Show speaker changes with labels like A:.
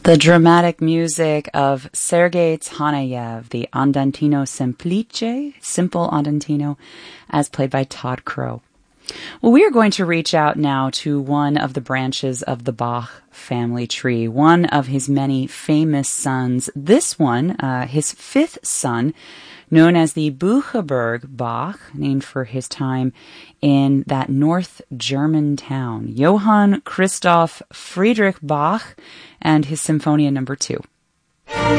A: The dramatic music of Sergei Tsarnaev, the Andantino Semplice, Simple Andantino, as played by Todd Crow. Well, we are going to reach out now to one of the branches of the Bach family tree, one of his many famous sons. This one, his fifth son, known as the Buchenberg Bach, named for his time in that North German town, Johann Christoph Friedrich Bach, and his Symphonia No. 2.